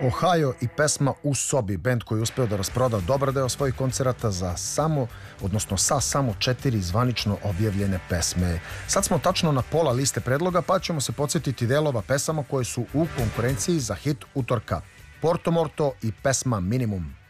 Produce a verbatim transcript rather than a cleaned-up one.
Ohio i pesma U sobi, bend koji je uspeo da rasproda dobar deo svojih koncerata za samo, odnosno sa samo četiri zvanično objavljene pesme. Sad smo tačno na pola liste predloga, pa ćemo se podsjetiti delova pesama koje su u konkurenciji za hit utorka. Porto Morto i pesma Minimum.